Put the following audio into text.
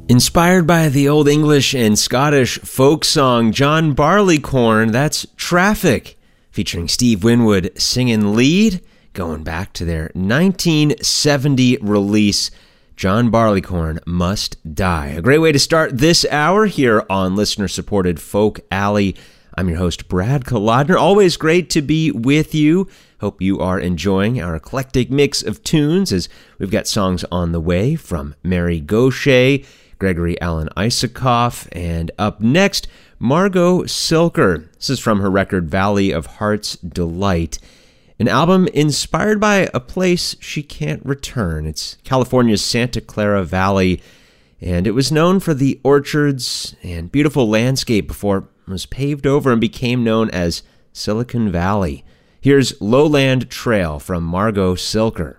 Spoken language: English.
Inspired by the Old English and Scottish folk song John Barleycorn, that's Traffic, featuring Steve Winwood singing lead, going back to their 1970 release, John Barleycorn Must Die. A great way to start this hour here on listener-supported Folk Alley. I'm your host, Brad Kolodner. Always great to be with you. Hope you are enjoying our eclectic mix of tunes as we've got songs on the way from Mary Gauthier, Gregory Alan Isakov, and up next, Margot Silker. This is from her record Valley of Heart's Delight, an album inspired by a place she can't return. It's California's Santa Clara Valley, and it was known for the orchards and beautiful landscape before it was paved over and became known as Silicon Valley. Here's Lowland Trail from Margot Silker.